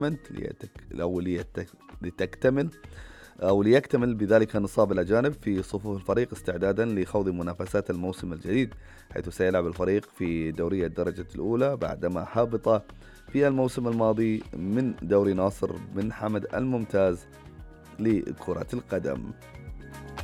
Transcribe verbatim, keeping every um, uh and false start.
ليتك أو ليتك لتكتمل أو ليكتمل بذلك نصاب الأجانب في صفوف الفريق استعدادا لخوض منافسات الموسم الجديد، حيث سيلعب الفريق في دوري الدرجة الأولى بعدما هبط في الموسم الماضي من دوري ناصر بن حمد الممتاز لكرة القدم.